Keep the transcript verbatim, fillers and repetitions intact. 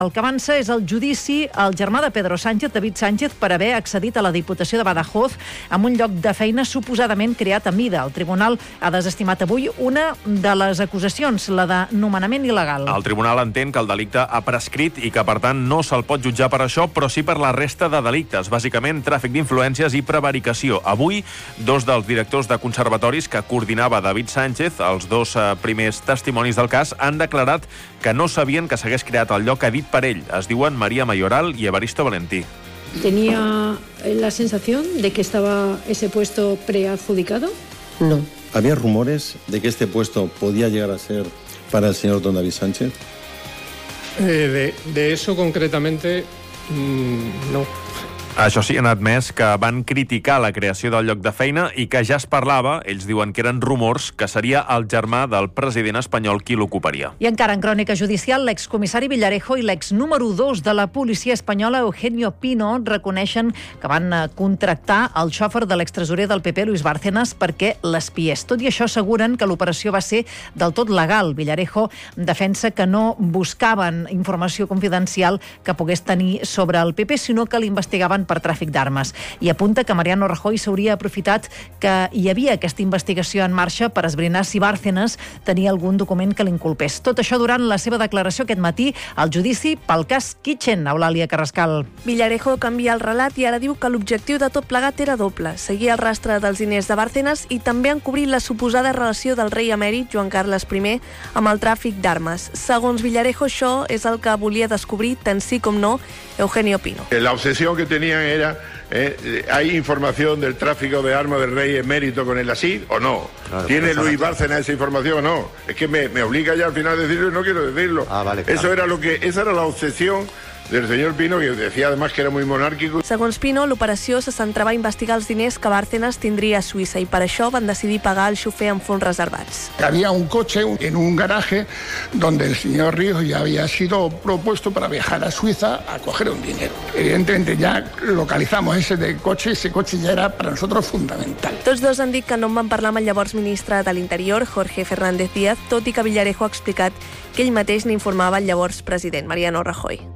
El que avança és el judici al germà de Pedro Sánchez, David Sánchez, per haver accedit a la Diputació de Badajoz amb un lloc de feina suposadament creat a mida. El tribunal ha desestimat avui una de les acusacions, la de nomenament il·legal. El tribunal entén que el delicte ha prescrit i que, per tant, no se'l pot jutjar per això, però sí per la resta de delictes, bàsicament tràfic d'influències i prevaricació. Avui, dos dels directors de conservatoris que coordinava David Sánchez, els dos eh, primers testimonis del cas, han declarat que no sabien que s'hagués creat el lloc dit per ell. Es diuen María Mayoral y Evaristo Valentí. ¿Tenía la sensación de que estaba ese puesto preadjudicado? No. ¿Había rumores de que este puesto podía llegar a ser para el señor don David Sánchez? Eh, de, de eso concretamente, mmm, no. Això sí, han admès que van criticar la creació del lloc de feina i que ja es parlava, ells diuen que eren rumors, que seria el germà del president espanyol qui l'ocuparia. I encara en crònica judicial, l'excomissari Villarejo i l'ex número dos de la policia espanyola, Eugenio Pino, reconeixen que van contractar el xòfer de l'extresorer del P P, Luis Bárcenas, perquè l'espiés. Tot i això, asseguren que l'operació va ser del tot legal. Villarejo defensa que no buscaven informació confidencial que pogués tenir sobre el P P, sinó que l'investigaven per tràfic d'armes. I apunta que Mariano Rajoy s'hauria aprofitat que hi havia aquesta investigació en marxa per esbrinar si Bárcenas tenia algun document que l'inculpés. Tot això durant la seva declaració aquest matí al judici pel cas Kitchen. Eulàlia Carrascal. Villarejo canvia el relat i ara diu que l'objectiu de tot plegat era doble: seguir el rastre dels diners de Bárcenas i també encobrir la suposada relació del rei emèrit Joan Carles I amb el tràfic d'armes. Segons Villarejo, això és el que volia descobrir, tant sí com no, Eugenio Pino. La obsesión que tenía era, eh, ¿hay información del tráfico de armas del rey emérito con el Asir o no? Claro, ¿tiene Luis Bárcenas esa información o no? Es que me, me obliga ya al final a decirlo y no quiero decirlo. Ah, vale, claro. Eso era lo que, esa era la obsesión del senyor Pino, que decía además que era muy monárquico. Segons Pino, l'operació se centrava a investigar els diners que Bárcenas tindria a Suïssa i per això van decidir pagar el xofer amb fons reservats. Había un coche en un garaje donde el señor Ríos ya había sido propuesto para viajar a Suiza a coger un dinero. Evidentemente ya localizamos ese de coche, ese coche ya era para nosotros fundamental. Tots dos han dit que no en van parlar amb el llavors ministre de l'Interior, Jorge Fernández Díaz, tot i que Villarejo ha explicat que ell mateix n'informava el llavors president, Mariano Rajoy.